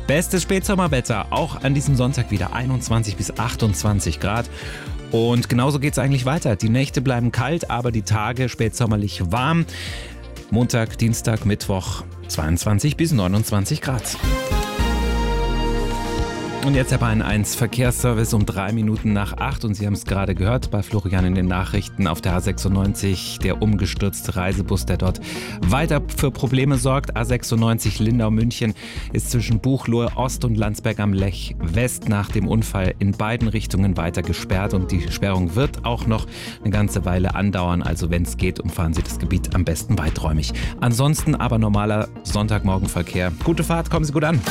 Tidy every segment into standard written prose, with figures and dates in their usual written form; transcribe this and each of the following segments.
Bestes Spätsommerwetter, auch an diesem Sonntag wieder 21 bis 28 Grad. Und genauso geht es eigentlich weiter. Die Nächte bleiben kalt, aber die Tage spätsommerlich warm. Montag, Dienstag, Mittwoch 22 bis 29 Grad. Und jetzt der Bayern 1 Verkehrsservice um 3 Minuten nach 8. Und Sie haben es gerade gehört bei Florian in den Nachrichten auf der A96. Der umgestürzte Reisebus, der dort weiter für Probleme sorgt. A96 Lindau-München ist zwischen Buchloe Ost und Landsberg am Lech West nach dem Unfall in beiden Richtungen weiter gesperrt. Und die Sperrung wird auch noch eine ganze Weile andauern. Also wenn es geht, umfahren Sie das Gebiet am besten weiträumig. Ansonsten aber normaler Sonntagmorgenverkehr. Gute Fahrt, kommen Sie gut an.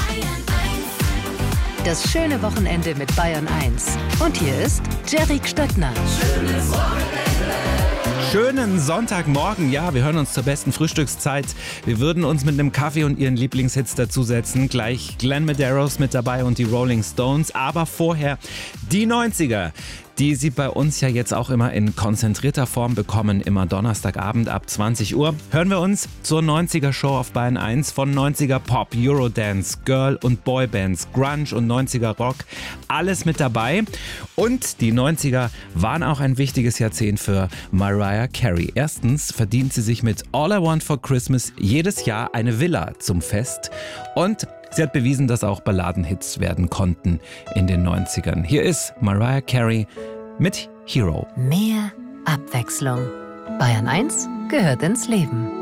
Das schöne Wochenende mit Bayern 1. Und hier ist Jerry Stöttner. Schönes Wochenende. Schönen Sonntagmorgen. Ja, wir hören uns zur besten Frühstückszeit. Wir würden uns mit einem Kaffee und ihren Lieblingshits dazusetzen. Gleich Glenn Medeiros mit dabei und die Rolling Stones. Aber vorher die 90er. Die Sie bei uns ja jetzt auch immer in konzentrierter Form bekommen, immer Donnerstagabend ab 20 Uhr. Hören wir uns zur 90er Show auf Bayern 1 von 90er Pop, Eurodance, Girl- und Boybands, Grunge und 90er Rock. Alles mit dabei. Und die 90er waren auch ein wichtiges Jahrzehnt für Mariah Carey. Erstens verdient sie sich mit All I Want for Christmas jedes Jahr eine Villa zum Fest. Und sie hat bewiesen, dass auch Balladenhits werden konnten in den 90ern. Hier ist Mariah Carey mit Hero. Mehr Abwechslung. Bayern 1 gehört ins Leben.